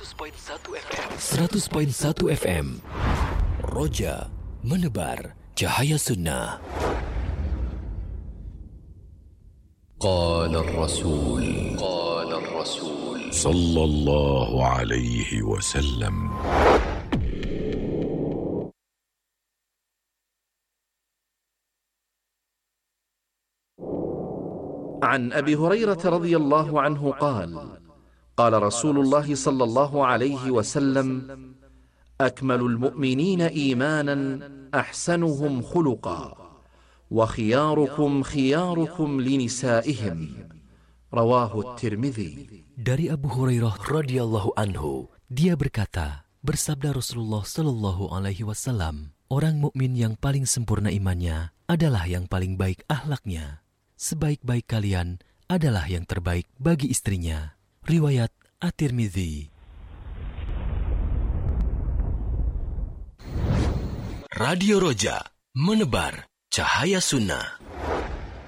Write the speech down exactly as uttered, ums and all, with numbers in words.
seratus koma satu F M. Roja menebar cahaya sunnah. Qala Rasul Qala Rasul sallallahu alaihi wasallam. عن أبي هريرة رضي الله عنه قال قال رسول الله صلى الله عليه وسلم: أكمل المؤمنين إيمانا أحسنهم خلقا وخياركم خياركم لنسائهم. رواه الترمذي. Dari Abu Hurairah radhiyallahu anhu, dia berkata, bersabda Rasulullah sallallahu alaihi wasallam, orang mukmin yang paling sempurna imannya adalah yang paling baik akhlaknya. Sebaik-baik kalian adalah yang terbaik bagi istrinya. Riwayat At-Tirmidzi. Radio Roja, menebar cahaya sunnah.